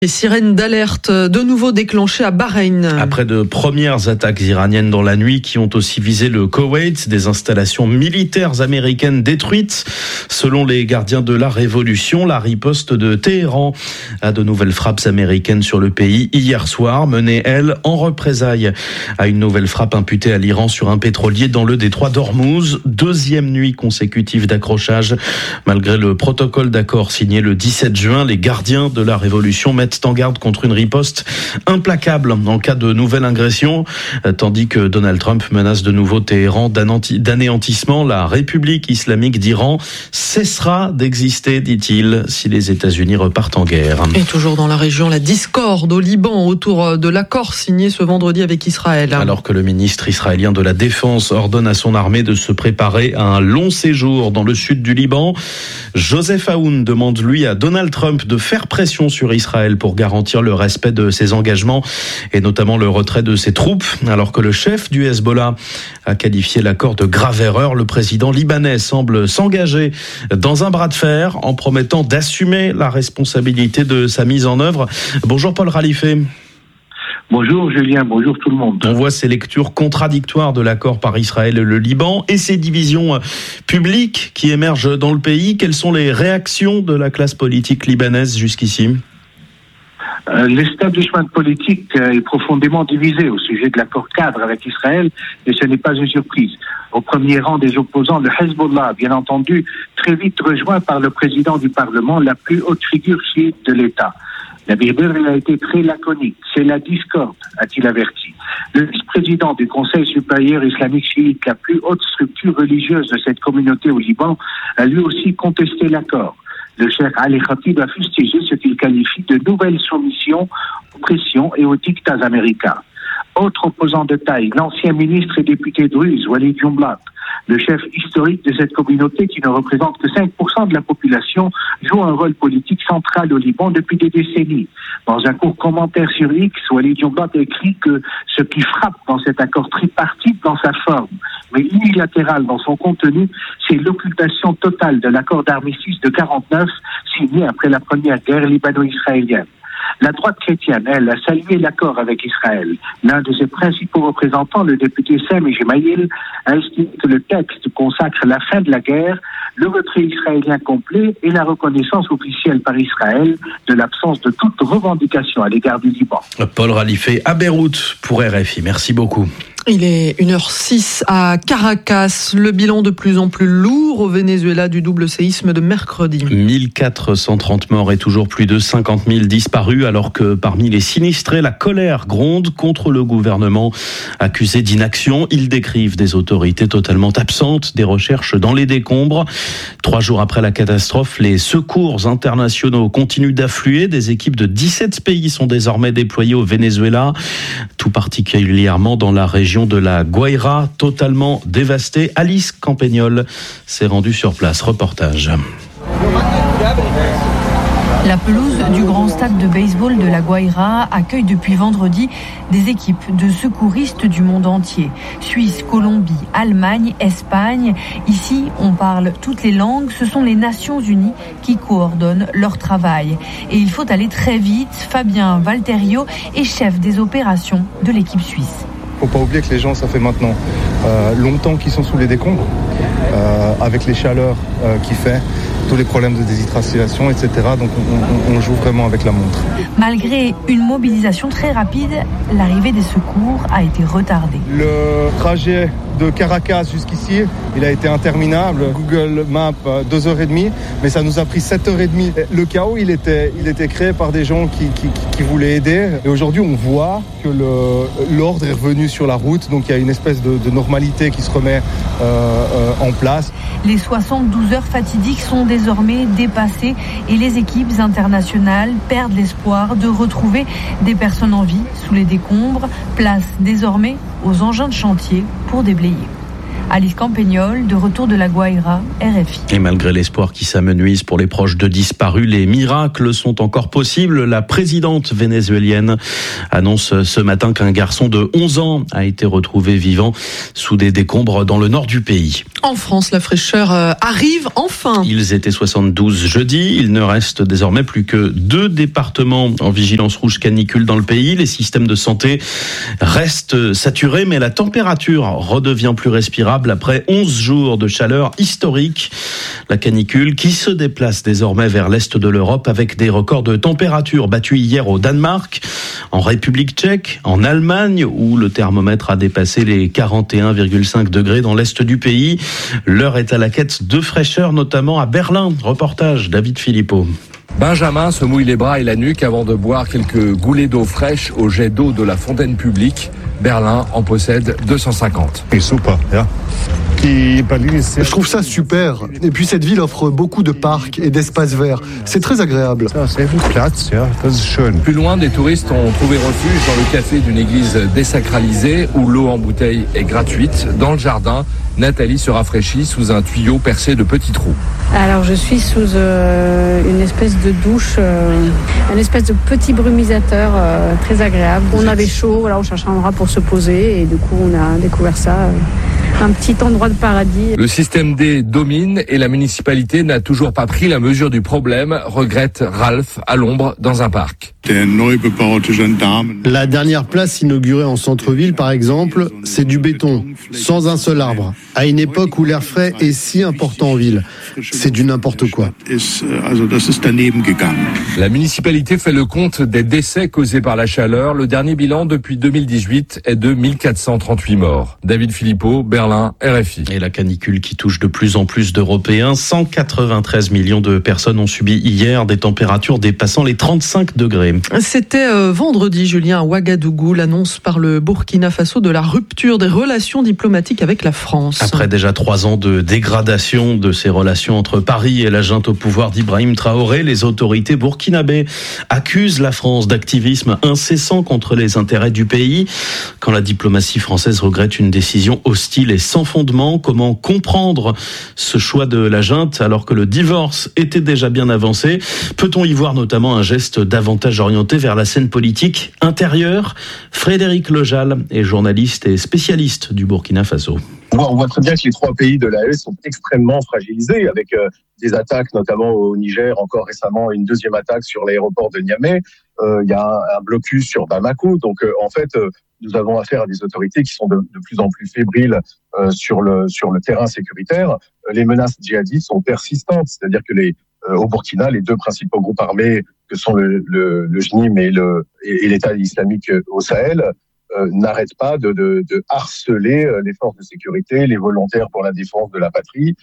Les sirènes d'alerte de nouveau déclenchées à Bahreïn. Après de premières attaques iraniennes dans la nuit qui ont aussi visé le Koweït, des installations militaires américaines détruites. Selon les gardiens de la révolution, la riposte de Téhéran a de nouvelles frappes américaines sur le pays hier soir, menées, elles, en représailles à une nouvelle frappe imputée à l'Iran sur un pétrolier dans le détroit d'Ormuz. Deuxième nuit consécutive d'accrochage. Malgré le protocole d'accord signé le 17 juin, les gardiens de la révolution mettent en garde contre une riposte implacable en cas de nouvelle agression, tandis que Donald Trump menace de nouveau Téhéran d'anéantissement. La République islamique d'Iran cessera d'exister, dit-il, si les États-Unis repartent en guerre. Et toujours dans la région, la discorde au Liban autour de l'accord signé ce vendredi avec Israël. Alors que le ministre israélien de la Défense ordonne à son armée de se préparer à un long séjour dans le sud du Liban, Joseph Aoun demande, lui, à Donald Trump de faire pression sur Israël pour garantir le respect de ses engagements et notamment le retrait de ses troupes. Alors que le chef du Hezbollah a qualifié l'accord de grave erreur, le président libanais semble s'engager dans un bras de fer en promettant d'assumer la responsabilité de sa mise en œuvre. Bonjour Paul Ralifé. Bonjour Julien, bonjour tout le monde. On voit ces lectures contradictoires de l'accord par Israël et le Liban et ces divisions publiques qui émergent dans le pays. Quelles sont les réactions de la classe politique libanaise jusqu'ici ? L'establishment politique est profondément divisé au sujet de l'accord cadre avec Israël et ce n'est pas une surprise. Au premier rang des opposants, le Hezbollah, bien entendu, très vite rejoint par le président du Parlement, la plus haute figure chiite de l'État. La Bible a été très laconique. C'est la discorde, a-t-il averti. Le vice-président du Conseil supérieur islamique chiite, la plus haute structure religieuse de cette communauté au Liban, a lui aussi contesté l'accord. Le cheikh Ali Khatib a fustigé ce qu'il qualifie de nouvelle soumission aux pressions et aux dictats américains. Autre opposant de taille, l'ancien ministre et député druze, Walid Jumblat, le chef historique de cette communauté qui ne représente que 5% de la population, joue un rôle politique central au Liban depuis des décennies. Dans un court commentaire sur X, Walid Jumblat écrit que ce qui frappe dans cet accord tripartite dans sa forme, mais unilatéral dans son contenu, c'est l'occultation totale de l'accord d'armistice de 49 signé après la première guerre libano-israélienne. La droite chrétienne, elle, a salué l'accord avec Israël. L'un de ses principaux représentants, le député Sami Gemayel, a estimé que le texte consacre la fin de la guerre, le retrait israélien complet et la reconnaissance officielle par Israël de l'absence de toute revendication à l'égard du Liban. Paul Ralifé à Beyrouth pour RFI. Merci beaucoup. Il est 1h06 à Caracas. Le bilan de plus en plus lourd au Venezuela du double séisme de mercredi. 1430 morts et toujours plus de 50 000 disparus, alors que parmi les sinistrés, la colère gronde contre le gouvernement accusé d'inaction. Ils décrivent des autorités totalement absentes des recherches dans les décombres. 3 jours après la catastrophe, les secours internationaux continuent d'affluer. Des équipes de 17 pays sont désormais déployées au Venezuela, tout particulièrement dans la région de la Guaira, totalement dévastée. Alice Campagnol s'est rendue sur place. Reportage. La pelouse du grand stade de baseball de la Guaira accueille depuis vendredi des équipes de secouristes du monde entier. Suisse, Colombie, Allemagne, Espagne. Ici, on parle toutes les langues. Ce sont les Nations Unies qui coordonnent leur travail. Et il faut aller très vite. Fabien Valterio est chef des opérations de l'équipe suisse. Il ne faut pas oublier que les gens, ça fait maintenant longtemps qu'ils sont sous les décombres, avec les chaleurs qu'il fait, tous les problèmes de déshydratation, etc. Donc on joue vraiment avec la montre. Malgré une mobilisation très rapide, l'arrivée des secours a été retardée. Le trajet de Caracas jusqu'ici, il a été interminable. Google Maps, 2h30, mais ça nous a pris 7h30. Le chaos, il était créé par des gens qui voulaient aider. Et aujourd'hui, on voit que l'ordre est revenu sur la route, donc il y a une espèce de normalité qui se remet en place. Les 72 heures fatidiques sont désormais dépassées et les équipes internationales perdent l'espoir de retrouver des personnes en vie sous les décombres. Place désormais aux engins de chantier pour déblayer. Alice Campagnol, de retour de la Guaira, RFI. Et malgré l'espoir qui s'amenuise pour les proches de disparus, les miracles sont encore possibles. La présidente vénézuélienne annonce ce matin qu'un garçon de 11 ans a été retrouvé vivant sous des décombres dans le nord du pays. En France, la fraîcheur arrive enfin. Ils étaient 72 jeudi. Il ne reste désormais plus que 2 départements en vigilance rouge canicule dans le pays. Les systèmes de santé restent saturés, mais la température redevient plus respirable après 11 jours de chaleur historique. La canicule qui se déplace désormais vers l'est de l'Europe avec des records de température battus hier au Danemark, en République tchèque, en Allemagne où le thermomètre a dépassé les 41,5 degrés dans l'est du pays. L'heure est à la quête de fraîcheur, notamment à Berlin. Reportage David Philippot. Benjamin se mouille les bras et la nuque avant de boire quelques goulets d'eau fraîche au jet d'eau de la fontaine publique. Berlin en possède 250. Je trouve ça super. Et puis cette ville offre beaucoup de parcs et d'espaces verts. C'est très agréable. Plus loin, des touristes ont trouvé refuge dans le café d'une église désacralisée où l'eau en bouteille est gratuite. Dans le jardin, Nathalie se rafraîchit sous un tuyau percé de petits trous. Alors je suis sous une espèce de douche, une espèce de petit brumisateur très agréable. On avait chaud, voilà, on cherchait un endroit pour se poser et du coup on a découvert ça. Un petit endroit de paradis. Le système D domine et la municipalité n'a toujours pas pris la mesure du problème, regrette Ralph à l'ombre dans un parc. La dernière place inaugurée en centre-ville, par exemple, c'est du béton, sans un seul arbre, à une époque où l'air frais est si important en ville. C'est du n'importe quoi. La municipalité fait le compte des décès causés par la chaleur. Le dernier bilan depuis 2018 est de 1438 morts. David Philippot, Berlin, RFI. Et la canicule qui touche de plus en plus d'Européens. 193 millions de personnes ont subi hier des températures dépassant les 35 degrés. C'était vendredi, Julien, à Ouagadougou, l'annonce par le Burkina Faso de la rupture des relations diplomatiques avec la France. Après déjà 3 ans de dégradation de ces relations entre Paris et la junte au pouvoir d'Ibrahim Traoré, les autorités burkinabées accusent la France d'activisme incessant contre les intérêts du pays. Quand la diplomatie française regrette une décision hostile et sans fondement, comment comprendre ce choix de la junte alors que le divorce était déjà bien avancé? Peut-on y voir notamment un geste davantage orienté vers la scène politique intérieure? Frédéric Lejal est journaliste et spécialiste du Burkina Faso. On voit très bien que les 3 pays de l'AES sont extrêmement fragilisés avec des attaques notamment au Niger, encore récemment une 2e attaque sur l'aéroport de Niamey. Il y a un blocus sur Bamako. Donc en fait, nous avons affaire à des autorités qui sont de plus en plus fébriles sur le terrain sécuritaire. Les menaces djihadistes sont persistantes, c'est-à-dire que au Burkina, les 2 principaux groupes armés que sont le JNIM et l'État islamique au Sahel n'arrêtent pas de harceler les forces de sécurité, les volontaires pour la défense de la patrie,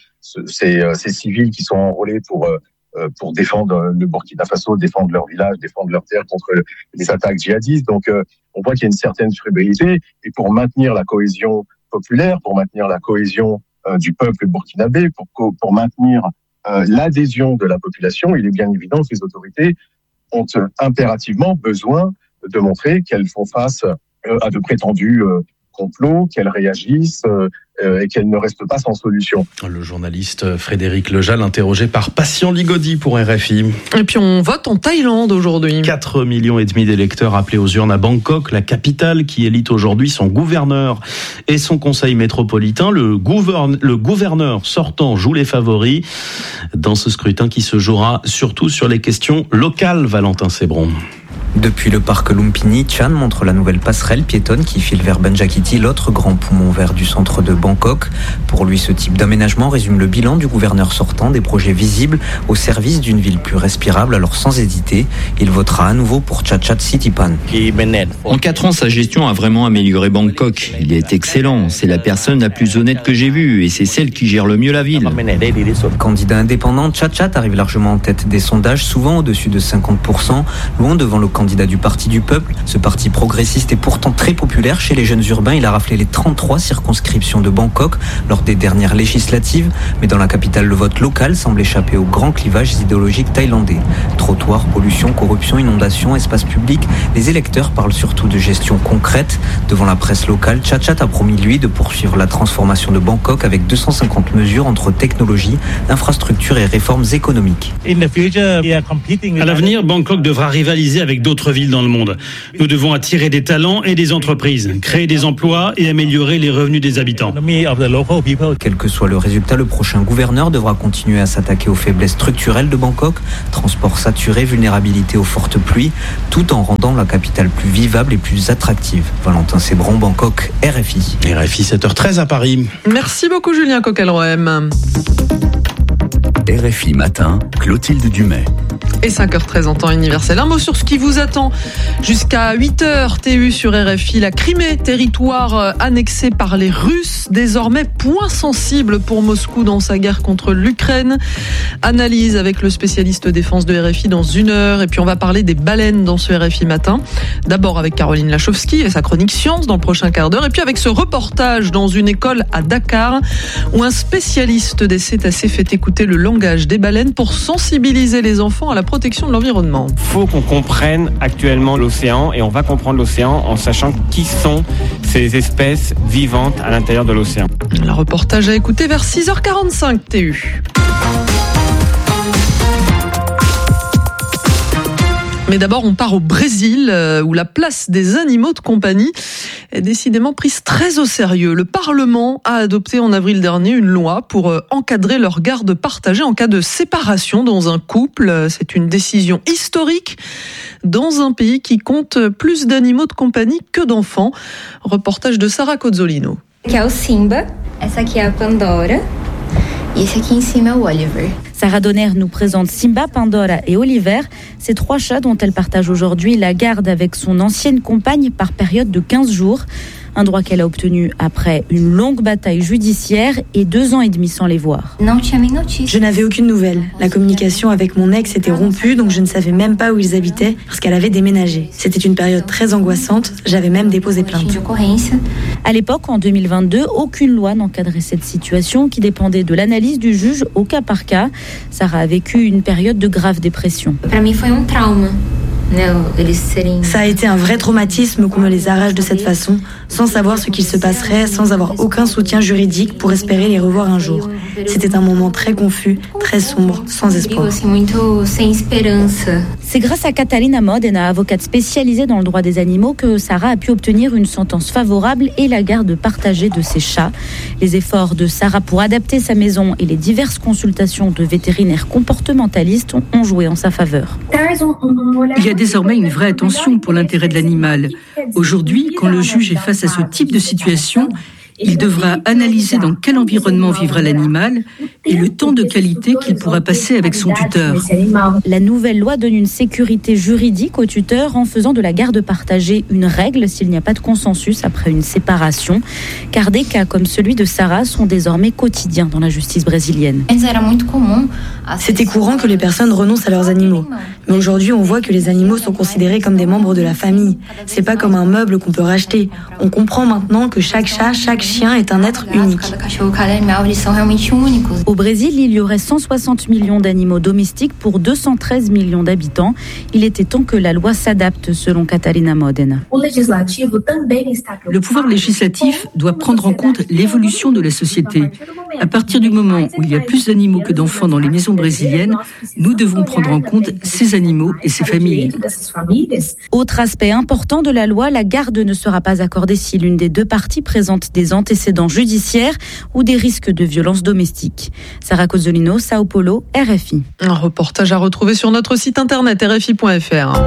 ces civils qui sont enrôlés pour défendre le Burkina Faso, défendre leur village, défendre leur terre contre les attaques djihadistes. Donc on voit qu'il y a une certaine fébrilité et pour maintenir la cohésion populaire, pour maintenir la cohésion du peuple burkinabé, pour maintenir l'adhésion de la population, il est bien évident que les autorités ont impérativement besoin de montrer qu'elles font face à de prétendus complots, qu'elles réagissent et qu'elles ne restent pas sans solution. Le journaliste Frédéric Lejal, interrogé par Patient Ligodi pour RFI. Et puis on vote en Thaïlande aujourd'hui. 4,5 millions d'électeurs appelés aux urnes à Bangkok, la capitale qui élit aujourd'hui son gouverneur et son conseil métropolitain. Le gouverneur sortant joue les favoris dans ce scrutin qui se jouera surtout sur les questions locales, Valentin Sébron. Depuis le parc Lumpini, Chan montre la nouvelle passerelle piétonne qui file vers Banjakiti, l'autre grand poumon vert du centre de Bangkok. Pour lui, ce type d'aménagement résume le bilan du gouverneur sortant, des projets visibles au service d'une ville plus respirable. Alors sans hésiter, il votera à nouveau pour Chachat Sitipan. En 4 ans, sa gestion a vraiment amélioré Bangkok. Il est excellent, c'est la personne la plus honnête que j'ai vue et c'est celle qui gère le mieux la ville. Candidat indépendant, Chachat arrive largement en tête des sondages, souvent au-dessus de 50%, loin devant le candidat du Parti du Peuple. Ce parti progressiste est pourtant très populaire chez les jeunes urbains. Il a raflé les 33 circonscriptions de Bangkok lors des dernières législatives. Mais dans la capitale, le vote local semble échapper aux grands clivages idéologiques thaïlandais. Trottoirs, pollution, corruption, inondations, espaces publics. Les électeurs parlent surtout de gestion concrète. Devant la presse locale, Chachat a promis, lui, de poursuivre la transformation de Bangkok avec 250 mesures entre technologie, infrastructures et réformes économiques. À l'avenir, Bangkok devra rivaliser avec avec d'autres villes dans le monde. Nous devons attirer des talents et des entreprises, créer des emplois et améliorer les revenus des habitants. Quel que soit le résultat, le prochain gouverneur devra continuer à s'attaquer aux faiblesses structurelles de Bangkok, transport saturé, vulnérabilité aux fortes pluies, tout en rendant la capitale plus vivable et plus attractive. Valentin Sébron, Bangkok, RFI. RFI 7h13 à Paris. Merci beaucoup Julien Coquelroem. RFI Matin, Clotilde Dumais. Et 5h13 en temps universel. Un mot sur ce qui vous attend jusqu'à 8h TU sur RFI. La Crimée, territoire annexé par les Russes, désormais point sensible pour Moscou dans sa guerre contre l'Ukraine. Analyse avec le spécialiste défense de RFI dans 1 heure. Et puis on va parler des baleines dans ce RFI Matin. D'abord avec Caroline Lachowski et sa chronique Science dans le prochain quart d'heure. Et puis avec ce reportage dans une école à Dakar où un spécialiste des cétacés fait écouter le langage des baleines pour sensibiliser les enfants à la protection de l'environnement. Il faut qu'on comprenne actuellement l'océan et on va comprendre l'océan en sachant qui sont ces espèces vivantes à l'intérieur de l'océan. Le reportage à écouter vers 6h45 TU. Mais d'abord, on part au Brésil, où la place des animaux de compagnie est décidément prise très au sérieux. Le Parlement a adopté en avril dernier une loi pour encadrer leur garde partagée en cas de séparation dans un couple. C'est une décision historique dans un pays qui compte plus d'animaux de compagnie que d'enfants. Reportage de Sarah Cozzolino. Que é o Simba, essa aqui é a Pandora e esse aqui em cima é o Oliver. Sarah Donner nous présente Simba, Pandora et Oliver, ces 3 chats dont elle partage aujourd'hui la garde avec son ancienne compagne par période de 15 jours. Un droit qu'elle a obtenu après une longue bataille judiciaire et 2 ans et demi sans les voir. Je n'avais aucune nouvelle. La communication avec mon ex était rompue, donc je ne savais même pas où ils habitaient parce qu'elle avait déménagé. C'était une période très angoissante, j'avais même déposé plainte. À l'époque, en 2022, aucune loi n'encadrait cette situation qui dépendait de l'analyse du juge au cas par cas. Sarah a vécu une période de grave dépression. Ça a été un vrai traumatisme qu'on me les arrache de cette façon, sans savoir ce qu'il se passerait, sans avoir aucun soutien juridique pour espérer les revoir un jour. C'était un moment très confus, très sombre, sans espoir. C'est grâce à Catalina Modena, avocate spécialisée dans le droit des animaux, que Sarah a pu obtenir une sentence favorable et la garde partagée de ses chats. Les efforts de Sarah pour adapter sa maison et les diverses consultations de vétérinaires comportementalistes ont joué en sa faveur. Il y a désormais une vraie attention pour l'intérêt de l'animal. Aujourd'hui, quand le juge est face à ce type de situation, il devra analyser dans quel environnement vivra l'animal et le temps de qualité qu'il pourra passer avec son tuteur. La nouvelle loi donne une sécurité juridique au tuteur en faisant de la garde partagée une règle s'il n'y a pas de consensus après une séparation. Car des cas comme celui de Sarah sont désormais quotidiens dans la justice brésilienne. C'était courant que les personnes renoncent à leurs animaux. Mais aujourd'hui, on voit que les animaux sont considérés comme des membres de la famille. C'est pas comme un meuble qu'on peut racheter. On comprend maintenant que chaque chat, chaque chien est un être unique. Au Brésil, il y aurait 160 millions d'animaux domestiques pour 213 millions d'habitants. Il était temps que la loi s'adapte, selon Catalina Modena. Le pouvoir législatif doit prendre en compte l'évolution de la société. À partir du moment où il y a plus d'animaux que d'enfants dans les maisons brésiliennes, nous devons prendre en compte ces animaux et ces familles. Autre aspect important de la loi, la garde ne sera pas accordée si l'une des 2 parties présente des antécédents judiciaires ou des risques de violence domestique. Sarah Cozzolino, Sao Paulo, RFI. Un reportage à retrouver sur notre site internet rfi.fr.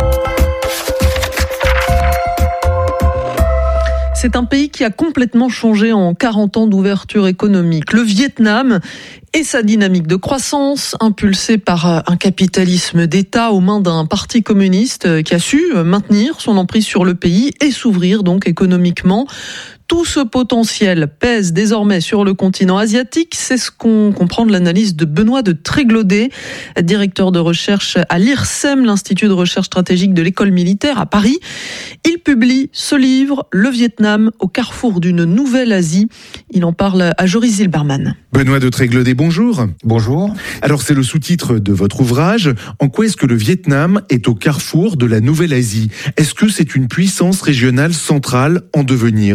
C'est un pays qui a complètement changé en 40 ans d'ouverture économique. Le Vietnam et sa dynamique de croissance, impulsée par un capitalisme d'État aux mains d'un parti communiste qui a su maintenir son emprise sur le pays et s'ouvrir donc économiquement. Tout ce potentiel pèse désormais sur le continent asiatique. C'est ce qu'on comprend de l'analyse de Benoît de Tréglaudet, directeur de recherche à l'IRSEM, l'Institut de recherche stratégique de l'École militaire à Paris. Il publie ce livre, Le Vietnam au carrefour d'une nouvelle Asie. Il en parle à Joris Zilberman. Benoît de Tréglaudet, bonjour. Bonjour. Alors c'est le sous-titre de votre ouvrage. En quoi est-ce que le Vietnam est au carrefour de la nouvelle Asie ? Est-ce que c'est une puissance régionale centrale en devenir ? Le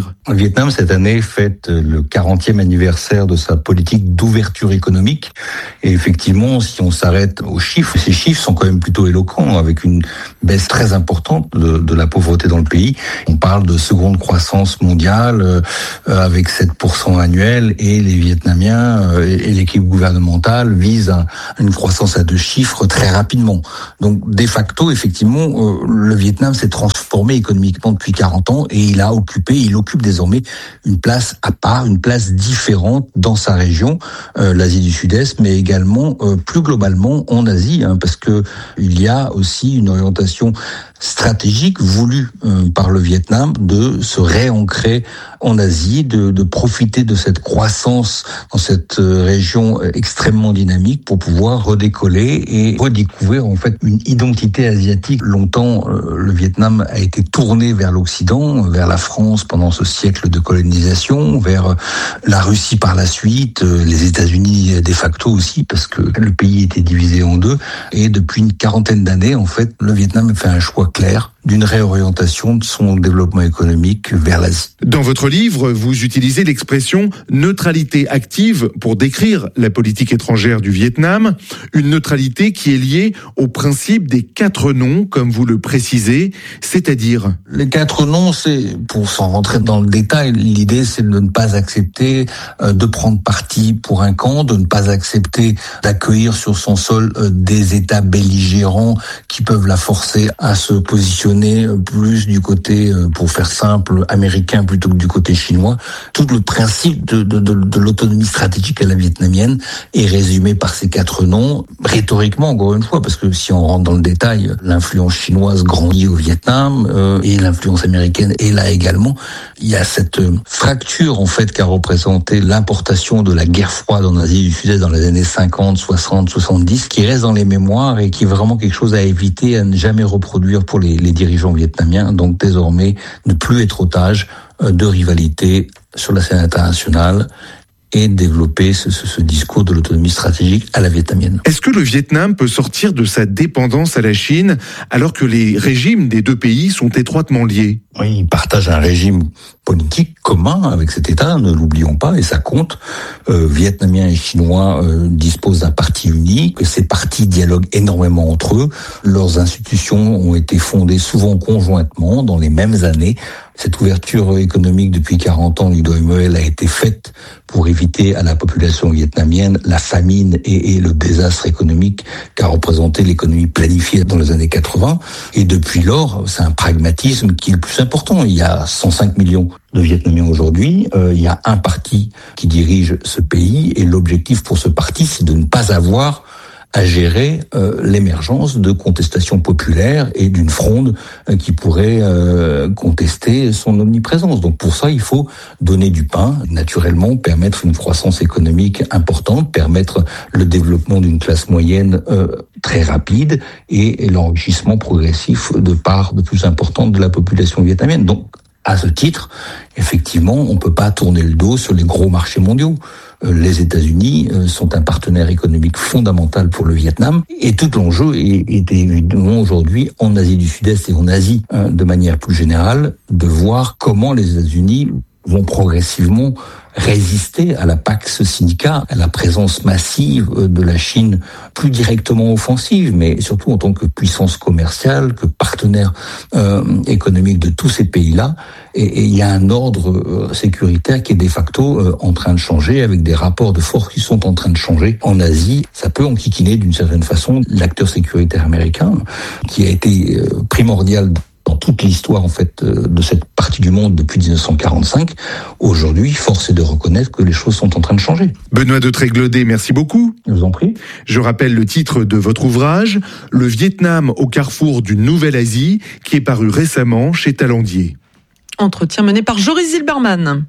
Vietnam, cette année, fête le 40e anniversaire de sa politique d'ouverture économique. Et effectivement, si on s'arrête aux chiffres, ces chiffres sont quand même plutôt éloquents, avec une baisse très importante de la pauvreté dans le pays. On parle de seconde croissance mondiale, avec 7% annuel, et les Vietnamiens et l'équipe gouvernementale visent une croissance à 2 chiffres très rapidement. Donc, de facto, effectivement, le Vietnam s'est transformé économiquement depuis 40 ans et il occupe désormais une place à part, une place différente dans sa région, l'Asie du Sud-Est, mais également plus globalement en Asie, parce que il y a aussi une orientation stratégique voulue par le Vietnam de se réancrer en Asie, de profiter de cette croissance dans cette région extrêmement dynamique pour pouvoir redécoller et redécouvrir en fait une identité asiatique. Longtemps, le Vietnam a été tourné vers l'Occident, vers la France pendant ce siècle de colonisation, vers la Russie par la suite, les États-Unis de facto aussi, parce que le pays était divisé en deux. Et depuis une quarantaine d'années, en fait, le Vietnam fait un choix clair d'une réorientation de son développement économique vers l'Asie. Dans votre livre, vous utilisez l'expression neutralité active pour décrire la politique étrangère du Vietnam, une neutralité qui est liée au principe des 4 non, comme vous le précisez, c'est-à-dire... Les 4 non, c'est, pour s'en rentrer dans le détail, l'idée c'est de ne pas accepter de prendre parti pour un camp, de ne pas accepter d'accueillir sur son sol des États belligérants qui peuvent la forcer à se positionner plus du côté, pour faire simple, américain plutôt que du côté chinois. Tout le principe de l'autonomie stratégique à la vietnamienne est résumé par ces 4 noms, rhétoriquement encore une fois, parce que si on rentre dans le détail, l'influence chinoise grandit au Vietnam et l'influence américaine est là également. Il y a cette fracture en fait qu'a représenté l'importation de la guerre froide en Asie du Sud-Est dans les années 50, 60, 70, qui reste dans les mémoires et qui est vraiment quelque chose à éviter, à ne jamais reproduire pour les dirigeants vietnamiens, donc désormais ne plus être otage de rivalité sur la scène internationale et développer ce discours de l'autonomie stratégique à la vietnamienne. Est-ce que le Vietnam peut sortir de sa dépendance à la Chine alors que les régimes des 2 pays sont étroitement liés ? Oui, ils partagent un régime politique commun avec cet État, ne l'oublions pas, et ça compte. Vietnamiens et Chinois disposent d'un parti unique. Ces partis dialoguent énormément entre eux. Leurs institutions ont été fondées souvent conjointement dans les mêmes années. Cette ouverture économique depuis 40 ans du Doi Muel a été faite pour éviter à la population vietnamienne la famine et le désastre économique qu'a représenté l'économie planifiée dans les années 80. Et depuis lors, c'est un pragmatisme qui est le plus important. Il y a 105 millions de Vietnamiens aujourd'hui. Il y a un parti qui dirige ce pays et l'objectif pour ce parti, c'est de ne pas avoir à gérer l'émergence de contestations populaires et d'une fronde qui pourrait contester son omniprésence. Donc pour ça, il faut donner du pain, naturellement, permettre une croissance économique importante, permettre le développement d'une classe moyenne très rapide et l'enrichissement progressif de parts de plus importantes de la population vietnamienne. Donc, à ce titre, effectivement, on ne peut pas tourner le dos sur les gros marchés mondiaux. Les États-Unis sont un partenaire économique fondamental pour le Vietnam et tout l'enjeu est évidemment aujourd'hui en Asie du Sud-Est et en Asie de manière plus générale de voir comment les États-Unis vont progressivement résister à la Pax Sinica, à la présence massive de la Chine, plus directement offensive, mais surtout en tant que puissance commerciale, que partenaire économique de tous ces pays-là. Et il y a un ordre sécuritaire qui est de facto en train de changer, avec des rapports de force qui sont en train de changer en Asie. Ça peut enquiquiner d'une certaine façon l'acteur sécuritaire américain, qui a été primordial dans toute l'histoire en fait de cette partie du monde depuis 1945. Aujourd'hui, force est de reconnaître que les choses sont en train de changer. Benoît de Tréglaudet, merci beaucoup. Je vous en prie. Je rappelle le titre de votre ouvrage, Le Vietnam au carrefour d'une nouvelle Asie, qui est paru récemment chez Talandier. Entretien mené par Joris Zilberman.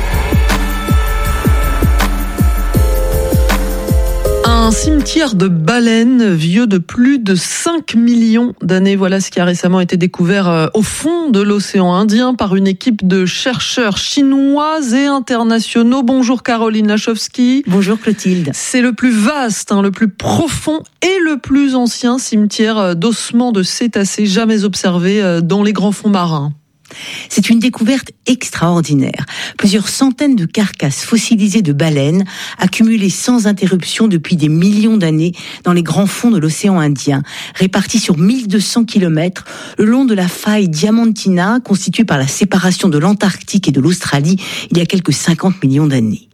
Un cimetière de baleines vieux de plus de 5 millions d'années. Voilà ce qui a récemment été découvert au fond de l'océan Indien par une équipe de chercheurs chinois et internationaux. Bonjour Caroline Lachowski. Bonjour Clotilde. C'est le plus vaste, le plus profond et le plus ancien cimetière d'ossements de cétacés jamais observé dans les grands fonds marins. C'est une découverte extraordinaire. Plusieurs centaines de carcasses fossilisées de baleines, accumulées sans interruption depuis des millions d'années dans les grands fonds de l'océan Indien, réparties sur 1200 km le long de la faille Diamantina, constituée par la séparation de l'Antarctique et de l'Australie il y a quelques 50 millions d'années.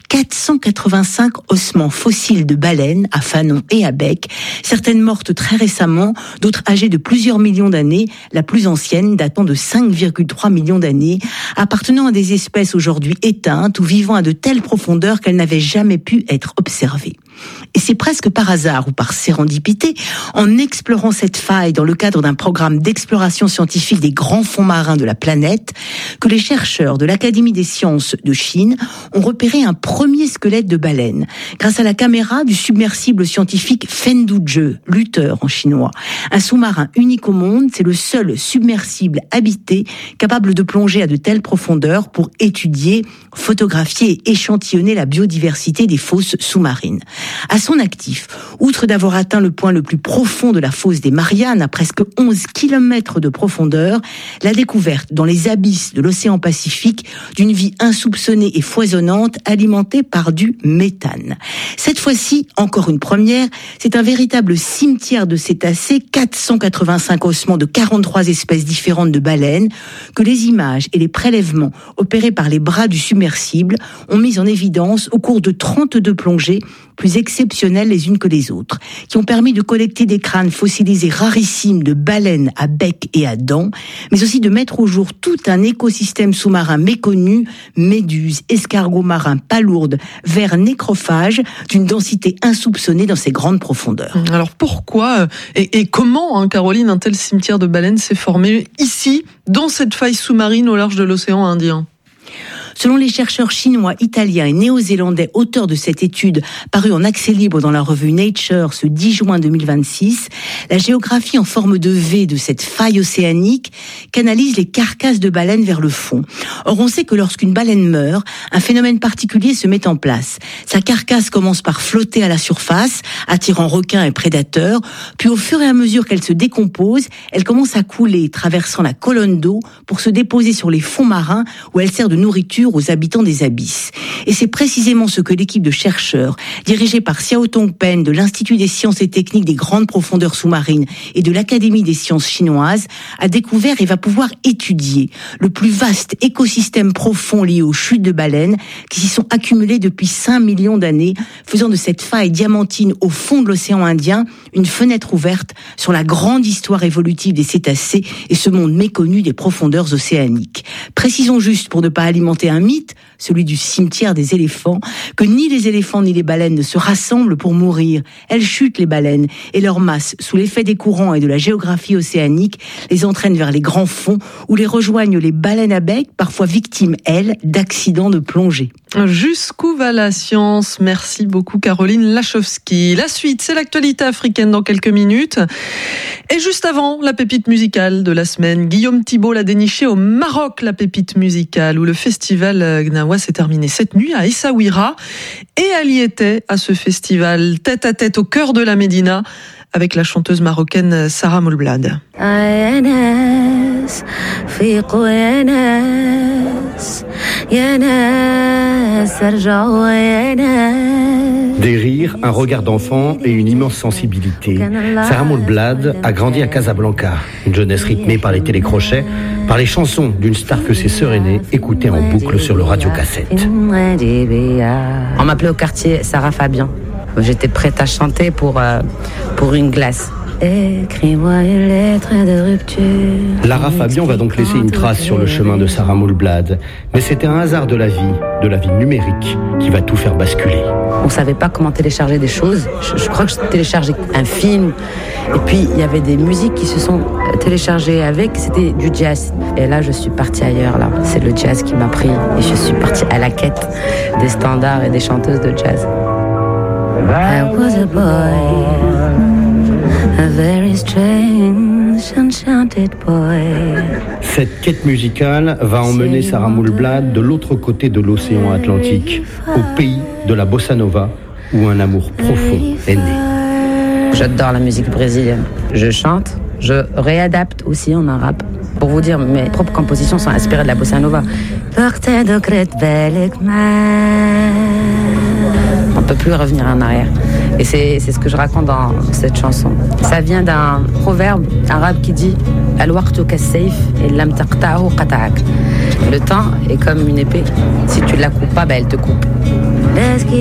485 ossements fossiles de baleines à fanon et à bec, certaines mortes très récemment, d'autres âgées de plusieurs millions d'années, la plus ancienne datant de 5,3 millions d'années, appartenant à des espèces aujourd'hui éteintes ou vivant à de telles profondeurs qu'elles n'avaient jamais pu être observées. Et c'est presque par hasard ou par sérendipité, en explorant cette faille dans le cadre d'un programme d'exploration scientifique des grands fonds marins de la planète, que les chercheurs de l'Académie des sciences de Chine ont repéré un premier squelette de baleine, grâce à la caméra du submersible scientifique Fenduzhe, Luther en chinois. Un sous-marin unique au monde, c'est le seul submersible habité capable de plonger à de telles profondeurs pour étudier, photographier et échantillonner la biodiversité des fosses sous-marines. À son actif, outre d'avoir atteint le point le plus profond de la fosse des Mariannes, à presque 11 km de profondeur, la découverte dans les abysses de l'océan Pacifique d'une vie insoupçonnée et foisonnante alimentée par du méthane. Cette fois-ci, encore une première, c'est un véritable cimetière de cétacés, 485 ossements de 43 espèces différentes de baleines, que les images et les prélèvements opérés par les bras du submersible ont mis en évidence au cours de 32 plongées, plus exceptionnelles les unes que les autres, qui ont permis de collecter des crânes fossilisés rarissimes de baleines à bec et à dents, mais aussi de mettre au jour tout un écosystème sous-marin méconnu, méduses, escargots marins, palourdes, vers nécrophages, d'une densité insoupçonnée dans ces grandes profondeurs. Alors pourquoi et comment, Caroline, un tel cimetière de baleines s'est formé ici, dans cette faille sous-marine au large de l'océan Indien ? Selon les chercheurs chinois, italiens et néo-zélandais auteurs de cette étude parue en accès libre dans la revue Nature ce 10 juin 2026, la géographie en forme de V de cette faille océanique canalise les carcasses de baleines vers le fond. Or, on sait que lorsqu'une baleine meurt, un phénomène particulier se met en place. Sa carcasse commence par flotter à la surface, attirant requins et prédateurs, puis au fur et à mesure qu'elle se décompose, elle commence à couler, traversant la colonne d'eau pour se déposer sur les fonds marins où elle sert de nourriture aux habitants des abysses. Et c'est précisément ce que l'équipe de chercheurs, dirigée par Xiao Tongpen de l'Institut des sciences et techniques des grandes profondeurs sous-marines et de l'Académie des sciences chinoises, a découvert et va pouvoir étudier le plus vaste écosystème profond lié aux chutes de baleines qui s'y sont accumulées depuis 5 millions d'années, faisant de cette faille diamantine au fond de l'océan Indien une fenêtre ouverte sur la grande histoire évolutive des cétacés et ce monde méconnu des profondeurs océaniques. Précisons juste, pour ne pas alimenter un mythe, celui du cimetière des éléphants, que ni les éléphants ni les baleines ne se rassemblent pour mourir. Elles chutent, les baleines, et leur masse, sous l'effet des courants et de la géographie océanique, les entraîne vers les grands fonds où les rejoignent les baleines à bec, parfois victimes, elles, d'accidents de plongée. Jusqu'où va la science ? Merci beaucoup Caroline Lachowski. La suite, c'est l'actualité africaine dans quelques minutes. Et juste avant, la pépite musicale de la semaine. Guillaume Thibault l'a déniché au Maroc, la pépite musicale, où le festival Gnawa s'est terminé cette nuit à Essaouira. Et elle y était à ce festival, tête à tête au cœur de la Médina, avec la chanteuse marocaine Sarah Moulblad. Des rires, un regard d'enfant et une immense sensibilité. Sarah Moulblad a grandi à Casablanca, une jeunesse rythmée par les télécrochets, par les chansons d'une star que ses sœurs aînées écoutaient en boucle sur le radiocassette. On m'appelait au quartier Sarah Fabien. J'étais prête à chanter pour une glace. Écris-moi une lettre de rupture. Lara Fabian va donc laisser une trace sur le chemin de Sarah Moulblad. Mais c'était un hasard de la vie numérique, qui va tout faire basculer. On savait pas comment télécharger des choses. Je crois que je téléchargeais un film. Et puis, il y avait des musiques qui se sont téléchargées avec. C'était du jazz. Et là, je suis partie ailleurs, là. C'est le jazz qui m'a pris. Et je suis partie à la quête des standards et des chanteuses de jazz. I was a boy, a very strange, enchanted boy. Cette quête musicale va emmener Sarah Moulblad de l'autre côté de l'océan Atlantique, au pays de la bossa nova, où un amour profond est né. J'adore la musique brésilienne. Je chante, je réadapte aussi en arabe. pour vous dire, mes propres compositions sont inspirées de la bossa nova. On peut plus revenir en arrière. Et c'est ce que je raconte dans cette chanson. Ça vient d'un proverbe arabe qui dit Al-waqtu kas-sayf et lam taqta'hu qata'ak. Le temps est comme une épée. Si tu la coupes pas, elle te coupe.